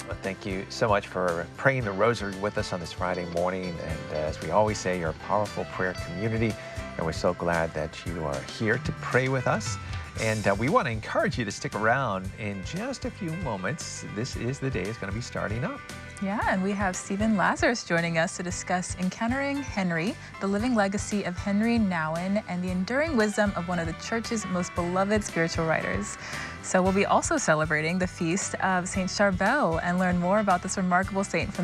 Well, thank you so much for praying the rosary with us on this Friday morning. And as we always say, you're a powerful prayer community. And we're so glad that you are here to pray with us. And we want to encourage you to stick around in just a few moments. This is the day it's going to be starting up. Yeah, and we have Stephen Lazarus joining us to discuss Encountering Henry, the living legacy of Henry Nouwen, and the enduring wisdom of one of the church's most beloved spiritual writers. So we'll be also celebrating the feast of Saint Charbel and learn more about this remarkable saint from